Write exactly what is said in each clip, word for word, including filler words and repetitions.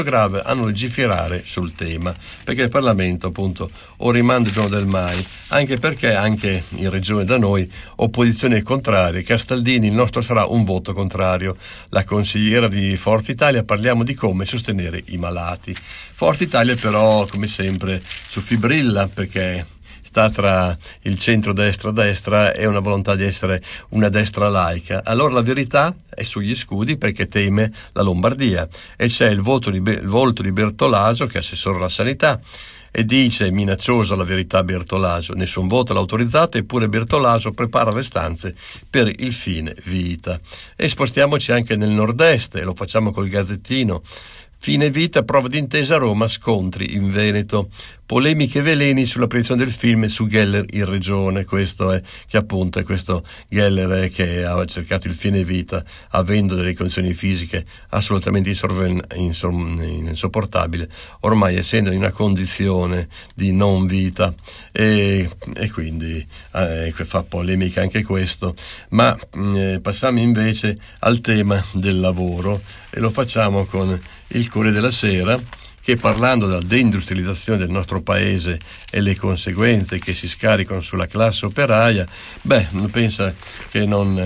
grave a non legiferare sul tema, perché il Parlamento appunto o rimanda il giorno del mai, anche perché anche in regione da noi opposizioni contrarie. Castaldini, il nostro sarà un voto contrario. La consigliera di Forza Italia, parliamo di come sostenere i malati. Forza Italia però come sempre su fibrilla, perché sta tra il centro-destra destra e una volontà di essere una destra laica. Allora la verità è sugli scudi, perché teme la Lombardia, e c'è il, voto di, il volto di Bertolaso, che è assessore alla sanità, e dice minacciosa la verità Bertolaso: nessun voto l'ha autorizzato, eppure Bertolaso prepara le stanze per il fine vita. E spostiamoci anche nel nord-est, e lo facciamo col Gazzettino. Fine vita, prova d'intesa a Roma, scontri in Veneto, polemiche e veleni sulla proiezione del film su Geller in regione. Questo è che appunto è questo Geller che ha cercato il fine vita avendo delle condizioni fisiche assolutamente insorven- insom- insopportabili, ormai essendo in una condizione di non vita, e, e quindi eh, fa polemica anche questo. Ma eh, passiamo invece al tema del lavoro, e lo facciamo con il Corriere della Sera, che parlando della deindustrializzazione del nostro paese e le conseguenze che si scaricano sulla classe operaia, beh, pensa che non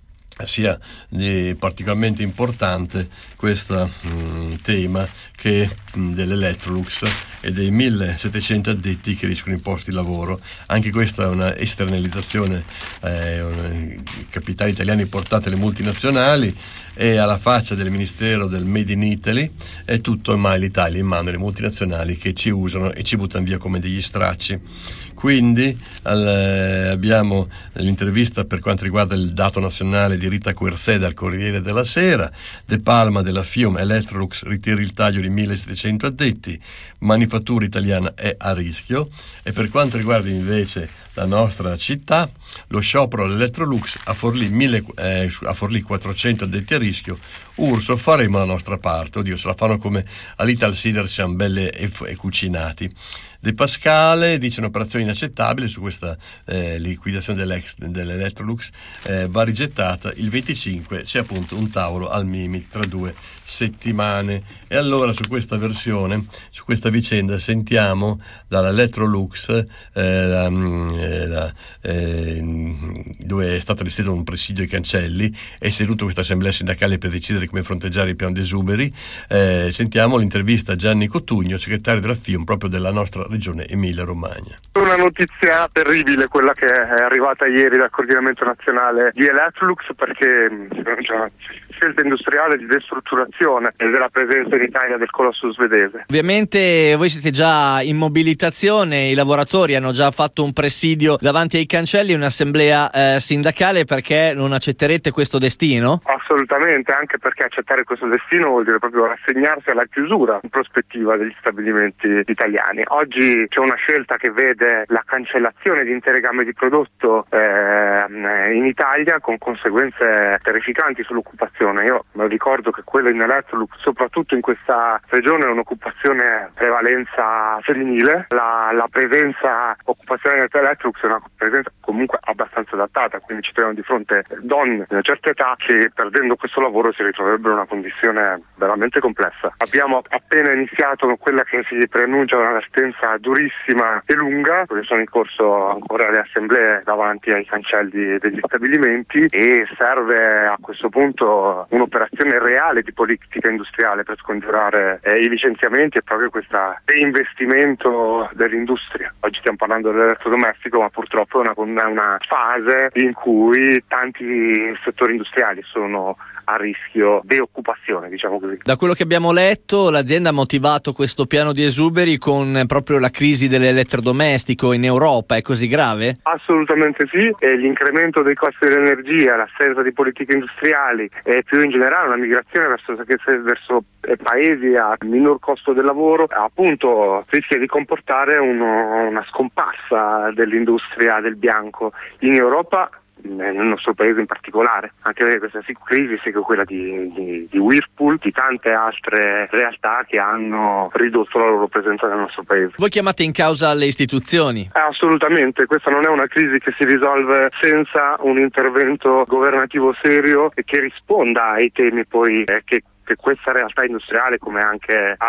sia eh, particolarmente importante questo mh, tema che mh, dell'Electrolux e dei millesettecento addetti che rischiano i posti di lavoro. Anche questa è una esternalizzazione, eh, un, capitali italiani portati alle multinazionali, e alla faccia del Ministero del Made in Italy è tutto ormai l'Italia in mano alle multinazionali che ci usano e ci buttano via come degli stracci. Quindi al, abbiamo l'intervista per quanto riguarda il dato nazionale di Rita Quersè dal Corriere della Sera. De Palma della FIOM: Electrolux ritira il taglio di millesettecento addetti, manifattura italiana è a rischio. E per quanto riguarda invece la nostra città, lo sciopero dell'Electrolux, a Forlì, mille, eh, a Forlì quattrocento addetti a rischio. Urso, faremo la nostra parte. Oddio, se la fanno come all'Italsider, siamo belle e, e cucinati. De Pascale dice un'operazione inaccettabile su questa eh, liquidazione dell'ex, dell'Electrolux, eh, va rigettata. Il venticinque c'è appunto un tavolo al Mimit tra due settimane. E allora su questa versione, su questa vicenda, sentiamo dall'Electrolux eh, la, la, eh, dove è stato allestito un presidio ai cancelli e seduto questa assemblea sindacale per decidere come fronteggiare il piano di esuberi. Eh, sentiamo l'intervista a Gianni Cotugno, segretario della FIOM proprio della nostra regione Emilia Romagna. Una notizia terribile quella che è arrivata ieri dal coordinamento nazionale di Electrolux, perché c'è una scelta industriale di destrutturazione della presenza in Italia del colosso svedese. Ovviamente voi siete già in mobilitazione, i lavoratori hanno già fatto un presidio davanti ai cancelli, un'assemblea eh, sindacale, perché non accetterete questo destino? Assolutamente, anche perché accettare questo destino vuol dire proprio rassegnarsi alla chiusura in prospettiva degli stabilimenti italiani. Oggi c'è una scelta che vede la cancellazione di intere gamme di prodotto eh, in Italia, con conseguenze terrificanti sull'occupazione. Io me lo ricordo che quello in Electrolux, soprattutto in questa regione, è un'occupazione prevalenza femminile. La, la presenza occupazionale di Electrolux è una presenza comunque abbastanza adattata, quindi ci troviamo di fronte donne di una certa età che, perdendo questo lavoro, si ritroverebbero in una condizione veramente complessa. Abbiamo appena iniziato con quella che si preannuncia una vertenza durissima e lunga, perché sono in corso ancora le assemblee davanti ai cancelli degli stabilimenti, e serve a questo punto un'operazione reale di politica industriale per scongiurare eh, i licenziamenti e proprio questo reinvestimento dell'industria. Oggi stiamo parlando dell'elettrodomestico, ma purtroppo è una, una fase in cui tanti settori industriali sono a rischio di occupazione, diciamo così. Da quello che abbiamo letto, l'azienda ha motivato questo piano di esuberi con proprio la crisi dell'elettrodomestico in Europa. È così grave? Assolutamente sì, e l'incremento dei costi dell'energia, l'assenza di politiche industriali e più in generale una migrazione verso, verso paesi a minor costo del lavoro appunto rischia di comportare uno, una scomparsa dell'industria del bianco in Europa, nel nostro paese in particolare, anche perché questa crisi segue quella di, di, di Whirlpool, di tante altre realtà che hanno ridotto la loro presenza nel nostro paese. Voi chiamate in causa le istituzioni? Eh, assolutamente, questa non è una crisi che si risolve senza un intervento governativo serio e che risponda ai temi poi eh, che che questa realtà industriale, come anche